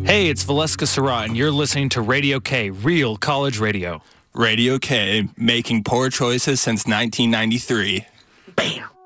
Hey, it's Valeska Surratt, and you're listening to Radio K, Real College Radio. Radio K, making poor choices since 1993. Bam!